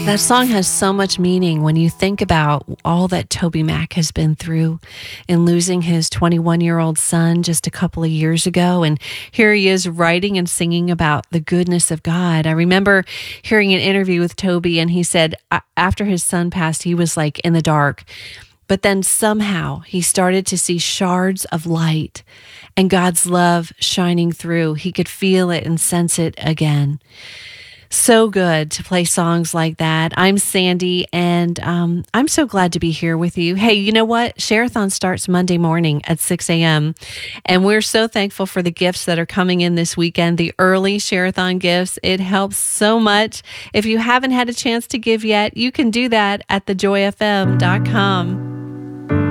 That song has so much meaning when you think about all that Toby Mac has been through in losing his 21-year-old son just a couple of years ago. And here he is writing and singing about the goodness of God. I remember hearing an interview with Toby, and he said after his son passed, he was like in the dark. But then somehow he started to see shards of light and God's love shining through. He could feel it and sense it again. So good to play songs like that. I'm Sandy, and I'm so glad to be here with you. Hey, you know what? Share-a-thon starts Monday morning at 6 a.m., and we're so thankful for the gifts that are coming in this weekend, the early Share-a-thon gifts. It helps so much. If you haven't had a chance to give yet, you can do that at thejoyfm.com.